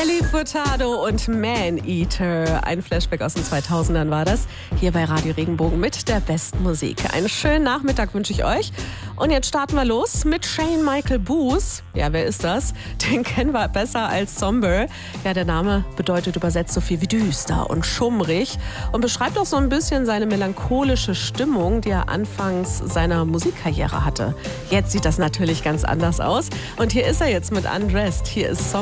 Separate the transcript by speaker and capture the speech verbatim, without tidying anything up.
Speaker 1: Nelly Furtado und Man Eater. Ein Flashback aus den zweitausendern war das. Hier bei Radio Regenbogen mit der besten Musik. Einen schönen Nachmittag wünsche ich euch. Und jetzt starten wir los mit Shane Michael Booth. Ja, wer ist das? Den kennen wir besser als Somber. Ja, der Name bedeutet übersetzt so viel wie düster und schummrig und beschreibt auch so ein bisschen seine melancholische Stimmung, die er anfangs seiner Musikkarriere hatte. Jetzt sieht das natürlich ganz anders aus. Und hier ist er jetzt mit Undressed. Hier ist Somber.